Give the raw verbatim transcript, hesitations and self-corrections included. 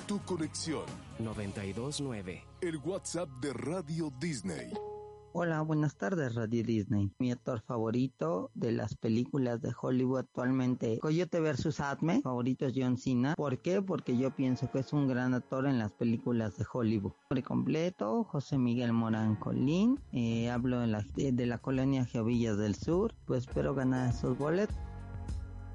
Tu conexión. noventa y dos nueve. El WhatsApp de Radio Disney. Hola, buenas tardes, Radio Disney. Mi actor favorito de las películas de Hollywood actualmente, Coyote versus Acme, favorito es John Cena. ¿Por qué? Porque yo pienso que es un gran actor en las películas de Hollywood. Nombre completo, José Miguel Morán Colín. Eh, hablo de la, de la colonia Geovillas del Sur. Pues espero ganar esos boletos.